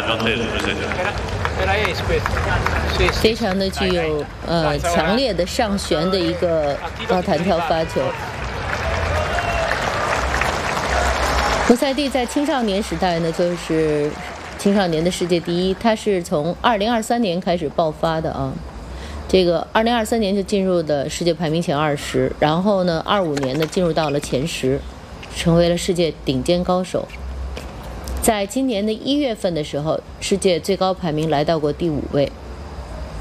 非常的具有强烈的上旋的一个高弹跳发球。姆塞蒂在青少年时代呢，就是青少年的世界第一，他是从2023年开始爆发的啊。这个2023年就进入的世界排名前20，然后呢，25年呢进入到了前10，成为了世界顶尖高手。在今年的1月份的时候，世界最高排名来到过第5位。